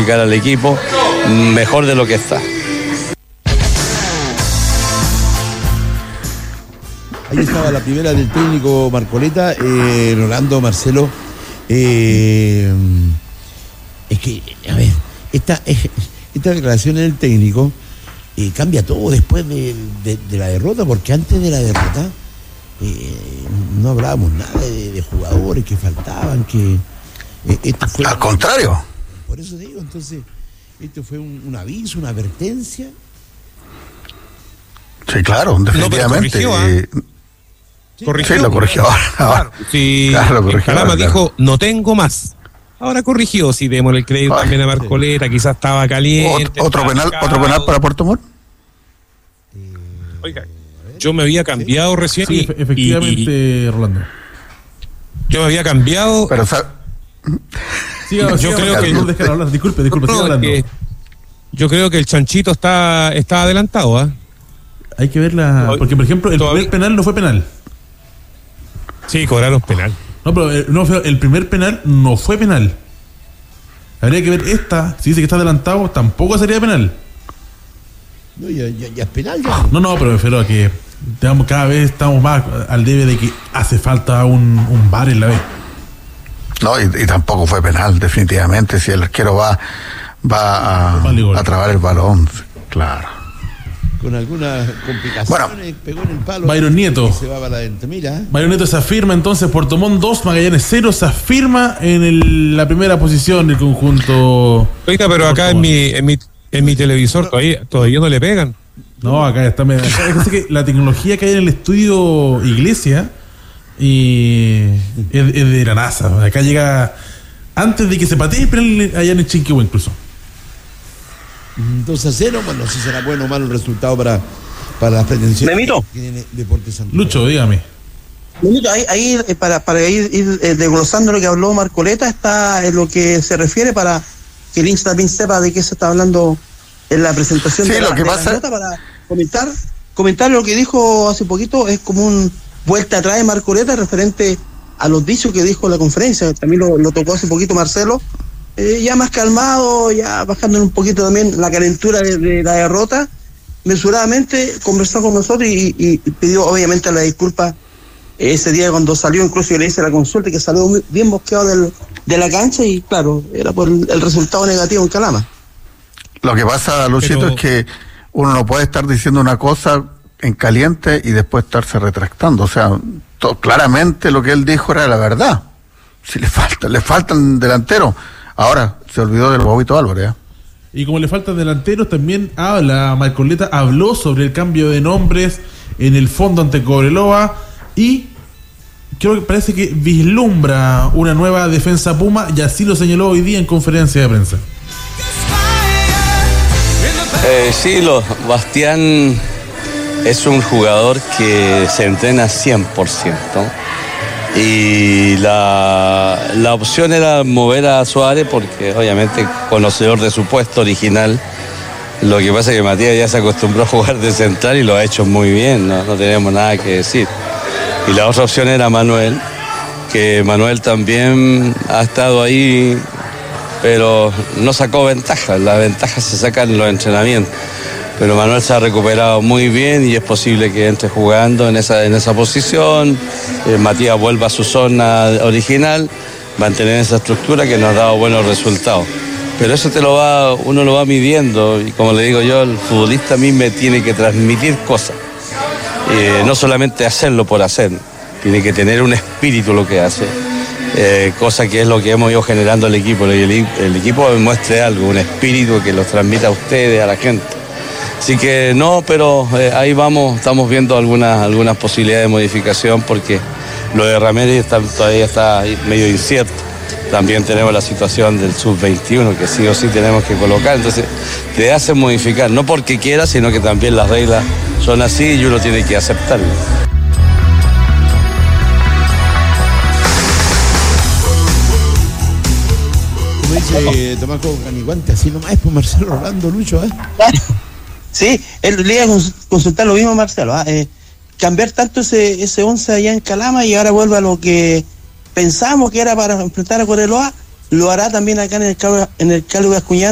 modificar al equipo mejor de lo que está. Ahí estaba la primera del técnico Marcoleta, Rolando, Marcelo. Es que, a ver, esta declaración del técnico cambia todo después de la derrota, porque antes de la derrota no hablábamos nada de jugadores que faltaban, que esto fue... Al contrario. Por eso digo, entonces, esto fue un aviso, una advertencia. Sí, claro, definitivamente. Corrigió. Sí, lo corrigió. Claro, sí, claro, lo corrigió. Calama dijo, no tengo más. Ahora corrigió, si démosle el crédito también a Marcoleta, quizás estaba caliente. ¿Otro penal para Puerto Montt? Oiga, yo me había cambiado recién. Sí, efectivamente, Rolando. Yo me había cambiado. Pero yo creo que... No dejar hablar, disculpe, siga hablando. Yo creo que el chanchito está adelantado, ¿ah? Hay que verla, porque por ejemplo, el primer penal no fue penal. Sí, cobraron penal. No, pero el primer penal no fue penal. Habría que ver esta, si dice que está adelantado, tampoco sería penal. No, ya es penal ya. No, pero me refiero a que cada vez estamos más al debe de que hace falta un VAR en la B. No, y tampoco fue penal, definitivamente, si el arquero va a trabar el balón, claro. Con algunas complicaciones, pegó en el palo. Byron Nieto. Se va para adentro, mira. Byron Nieto se afirma entonces, Puerto Montt 2, Magallanes 0, se afirma en la primera posición del conjunto. Oiga, pero acá en mi televisor todavía no le pegan. No, acá está. Es que la tecnología que hay en el estudio Iglesia es de la NASA. Acá llega antes de que se patee el penal allá en Chinquihue incluso. 2-0, bueno, si será bueno o malo el resultado para las pretensiones. ¿Memito? Que tiene Deportes Santiago. Lucho, dígame. Memito, ahí para ir desglosando lo que habló Marcoleta, está en lo que se refiere para que el hincha también sepa de qué se está hablando en la presentación de la nota, para comentar lo que dijo hace poquito. Es como un vuelta atrás de Marcoleta referente a los dichos que dijo en la conferencia. También lo tocó hace poquito Marcelo. Ya más calmado, ya bajando un poquito también la calentura de la derrota, mesuradamente conversó con nosotros y pidió obviamente la disculpa ese día cuando salió. Incluso yo le hice la consulta que salió bien mosqueado de la cancha, y claro, era por el resultado negativo en Calama. Lo que pasa, Luchito, es que uno no puede estar diciendo una cosa en caliente y después estarse retractando. O sea, claramente lo que él dijo era la verdad. Si le faltan delanteros. Ahora, se olvidó del Bobito Álvarez. Y como le faltan delanteros, también Marcoleta habló sobre el cambio de nombres en el fondo ante Cobreloa, y creo que parece que vislumbra una nueva defensa Puma, y así lo señaló hoy día en conferencia de prensa. Sí, Bastián es un jugador que se entrena 100%. Y la opción era mover a Suárez porque obviamente conocedor de su puesto original. Lo que pasa es que Matías ya se acostumbró a jugar de central y lo ha hecho muy bien, no tenemos nada que decir. Y la otra opción era Manuel, que Manuel también ha estado ahí, pero no sacó ventaja. Las ventajas se sacan en los entrenamientos. Pero Manuel se ha recuperado muy bien y es posible que entre jugando en esa posición. Matías vuelva a su zona original, mantener esa estructura que nos ha dado buenos resultados. Pero eso uno lo va midiendo, y como le digo yo, el futbolista a mí me tiene que transmitir cosas. No solamente hacerlo por hacer, tiene que tener un espíritu lo que hace. Cosa que es lo que hemos ido generando el equipo. Y el equipo muestre algo, un espíritu que los transmita a ustedes, a la gente. Así que no, pero ahí vamos, estamos viendo algunas posibilidades de modificación, porque lo de Ramírez todavía está medio incierto. También tenemos la situación del sub-21 que sí o sí tenemos que colocar, entonces te hacen modificar, no porque quiera, sino que también las reglas son así y uno tiene que aceptarlo. Como dice Tomás Caniguante, así nomás es por Marcelo Rolando, Lucho, Sí, él le iba a consultar lo mismo a Marcelo, cambiar tanto ese 11 allá en Calama, y ahora vuelve a lo que pensamos que era para enfrentar a Cobreloa, lo hará también acá en el Carlos Bascuñán.